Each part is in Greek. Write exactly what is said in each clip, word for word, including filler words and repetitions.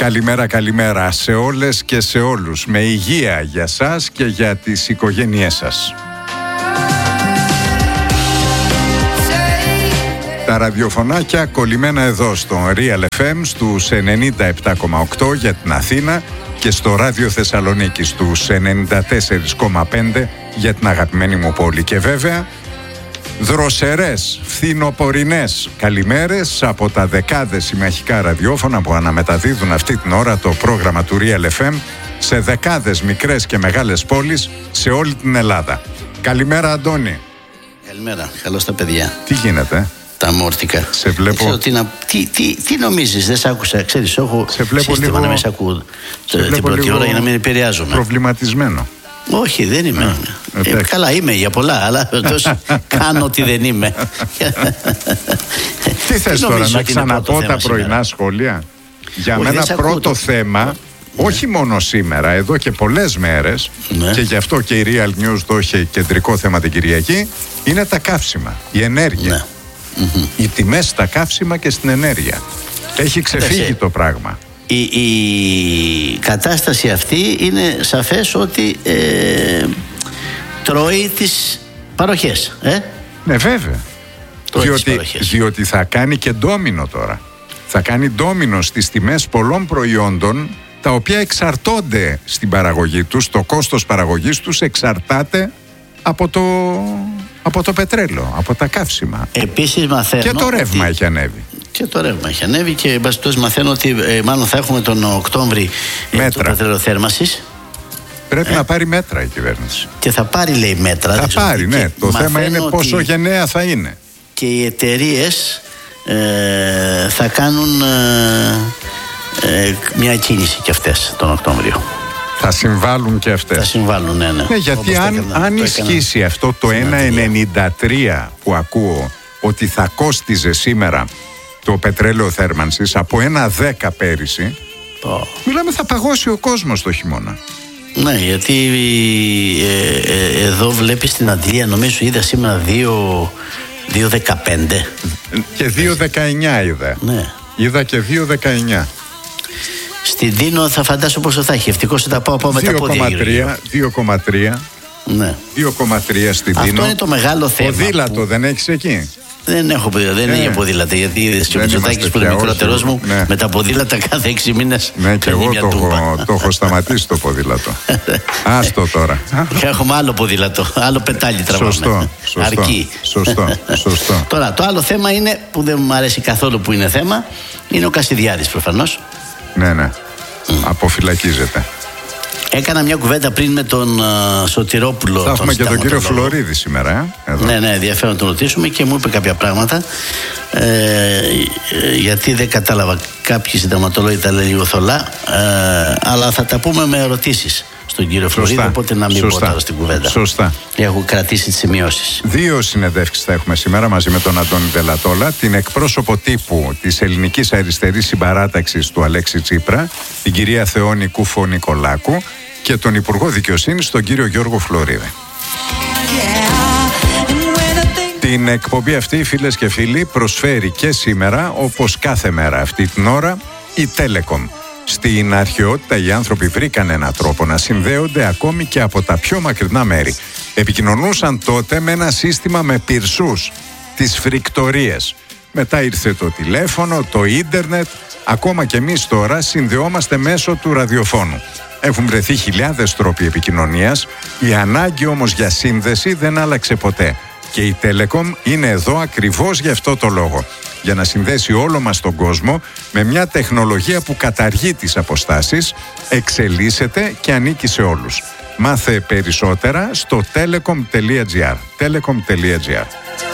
Καλημέρα, καλημέρα σε όλες και σε όλους. Με υγεία για σας και για τις οικογένειές σας. Τα ραδιοφωνάκια κολλημένα εδώ στο Real εφ εμ στους ενενήντα επτά κόμμα οκτώ για την Αθήνα και στο Ράδιο Θεσσαλονίκη στους ενενήντα τέσσερα κόμμα πέντε για την αγαπημένη μου πόλη. Και βέβαια δροσερές, φθινοπορεινές καλημέρες από τα δεκάδες συμμαχικά ραδιόφωνα που αναμεταδίδουν αυτή την ώρα το πρόγραμμα του Real εφ εμ σε δεκάδες μικρές και μεγάλες πόλεις σε όλη την Ελλάδα. Καλημέρα, Αντώνη. Καλημέρα, καλώς τα παιδιά. Τι γίνεται? Τα μόρτικα. Σε βλέπω. Τι, να... τι, τι, τι νομίζεις, δεν σ' άκουσα, ξέρεις, έχω σε βλέπω σύστημα λίγο... να μην σ' ακούω την πρώτη ώρα για να μην επηρεάζομαι. Προβληματισμένο. Όχι, δεν είμαι. Ε, ε, καλά, είμαι για πολλά, αλλά τόσο κάνω ότι δεν είμαι. Τι θες τώρα, να ξαναπώ τα πρωινά σήμερα σχόλια? Για όχι, μένα πρώτο το... θέμα, ναι, όχι μόνο σήμερα, εδώ και πολλές μέρες, ναι, και γι' αυτό και η Real News το έχει κεντρικό θέμα την Κυριακή, είναι τα καύσιμα, η ενέργεια. Ναι. Mm-hmm. Οι τιμές στα καύσιμα και στην ενέργεια. Έχει ξεφύγει Έσαι. το πράγμα. Η, η κατάσταση αυτή είναι σαφές ότι ε, τρώει τις παροχές. Ε? Ναι, βέβαια. Διότι, διότι θα κάνει και ντόμινο τώρα. Θα κάνει ντόμινο στις τιμές πολλών προϊόντων τα οποία εξαρτώνται στην παραγωγή τους. Το κόστος παραγωγής τους εξαρτάται από το, από το πετρέλαιο, από τα καύσιμα. Επίσης μαθαίνω και το ρεύμα ότι... έχει ανέβει. Και το ρεύμα έχει ανέβει και μπαστός μαθαίνω ότι ε, μάλλον θα έχουμε τον Οκτώβρη ε, το πετρελοθέρμανσης. Πρέπει ε, να πάρει μέτρα η κυβέρνηση. Και θα πάρει, λέει, μέτρα. Θα πάρει, ναι. Το θέμα είναι πόσο γενναία θα είναι. Και οι εταιρείες ε, θα κάνουν ε, ε, μια κίνηση κι αυτές τον Οκτώβριο. Θα συμβάλλουν και αυτές. Θα συμβάλλουν, ναι, ναι. ναι γιατί αν, έκανα, αν ισχύσει έκανα, αυτό το ένα κόμμα ενενήντα τρία που ακούω ότι θα κόστιζε σήμερα το πετρέλαιο θέρμανσης από ένα κόμμα δέκα πέρυσι, oh. μιλάμε θα παγώσει ο κόσμος το χειμώνα. Ναι, γιατί ε, ε, εδώ βλέπεις στην Αντλία, νομίζω είδα σήμερα δύο κόμμα δεκαπέντε και δύο κόμμα δεκαεννιά είδα. Ναι. Είδα και δύο κόμμα δεκαεννιά. Στην Δίνο θα φαντάσω πόσο θα έχει. Ευτυχώς θα τα πάω, πάω με τα πόδια. δύο κόμμα τρία. Ναι. δύο κόμμα τρία στην Δίνο. Αυτό είναι το μεγάλο θέμα. Ποδήλατο που... δεν έχεις εκεί? Δεν έχω ποδήλατο, δεν είναι ποδήλατα. Γιατί ο Μητσοτάκης που είναι μικρότερός μου, ναι, με τα ποδήλατα κάθε έξι μήνες. Ναι, και εγώ το έχω, το έχω σταματήσει το ποδήλατο. Άστο τώρα. Έχουμε άλλο ποδήλατο, άλλο πετάλι τραβάμε. Σωστό, σωστό. Αρκεί. Σωστό, σωστό. Τώρα, το άλλο θέμα είναι, που δεν μου αρέσει καθόλου που είναι θέμα, είναι ο Κασιδιάρης προφανώς. Ναι, ναι. Mm. Αποφυλακίζεται. Έκανα μια κουβέντα πριν με τον uh, Σωτηρόπουλο. Θα έχουμε και τον κύριο Φλωρίδη σήμερα. Ε, εδώ. Ναι, ναι, ενδιαφέρον να τον ρωτήσουμε και μου είπε κάποια πράγματα. Ε, γιατί δεν κατάλαβα. Κάποιοι συνταγματολόγοι τα λένε λίγο θολά. Ε, αλλά θα τα πούμε με ερωτήσεις στον κύριο Φλωρίδη. Οπότε να μην Σωστά. πω τώρα στην κουβέντα. Σωστά. Έχω κρατήσει τις σημειώσεις. Δύο συνεντεύξεις θα έχουμε σήμερα μαζί με τον Αντώνη Δελατόλα. Την εκπρόσωπο τύπου της Ελληνικής Αριστερής Συμπαράταξης του Αλέξη Τσίπρα, την κυρία Θεόνη Κούφο Νικολάκου, και τον Υπουργό Δικαιοσύνης, τον κύριο Γιώργο Φλωρίδη. Την εκπομπή αυτή, φίλες και φίλοι, προσφέρει και σήμερα, όπως κάθε μέρα αυτή την ώρα, η Telecom. Στην αρχαιότητα οι άνθρωποι βρήκαν έναν τρόπο να συνδέονται ακόμη και από τα πιο μακρινά μέρη. Επικοινωνούσαν τότε με ένα σύστημα με πυρσούς, τις φρικτορίες. Μετά ήρθε το τηλέφωνο, το ίντερνετ, ακόμα και εμείς τώρα συνδεόμαστε μέσω του ραδιοφώνου. Έχουν βρεθεί χιλιάδες τρόποι επικοινωνίας, η ανάγκη όμως για σύνδεση δεν άλλαξε ποτέ. Και η Telecom είναι εδώ ακριβώς γι' αυτό το λόγο. Για να συνδέσει όλο μας τον κόσμο με μια τεχνολογία που καταργεί τις αποστάσεις, εξελίσσεται και ανήκει σε όλους. Μάθε περισσότερα στο telecom.gr. telecom.gr.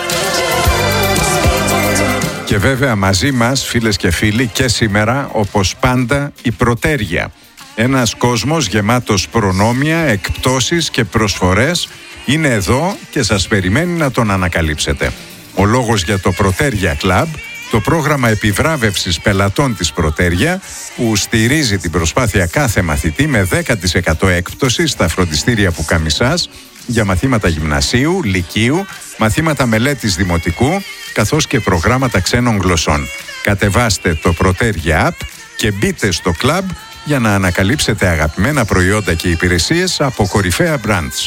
Και βέβαια μαζί μας, φίλες και φίλοι, και σήμερα, όπως πάντα, η Πρωτέργεια. Ένας κόσμος γεμάτος προνόμια, εκπτώσεις και προσφορές είναι εδώ και σας περιμένει να τον ανακαλύψετε. Ο λόγος για το Πρωτέργεια Club, το πρόγραμμα επιβράβευσης πελατών της Πρωτέργεια, που στηρίζει την προσπάθεια κάθε μαθητή με δέκα τοις εκατό έκπτωση στα φροντιστήρια Πουκαμισάς για μαθήματα γυμνασίου, λυκείου, μαθήματα μελέτης δημοτικού, καθώς και προγράμματα ξένων γλωσσών. Κατεβάστε το Πρωτέργεια App και μπείτε στο κλαμπ για να ανακαλύψετε αγαπημένα προϊόντα και υπηρεσίες από κορυφαία brands.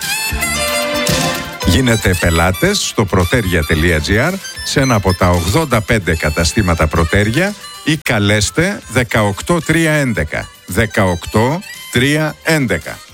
Γίνετε πελάτες στο proteria τελεία gr σε ένα από τα ογδόντα πέντε καταστήματα Proteria ή καλέστε δεκαοκτώ τριακόσια έντεκα. δεκαοκτώ τριακόσια έντεκα.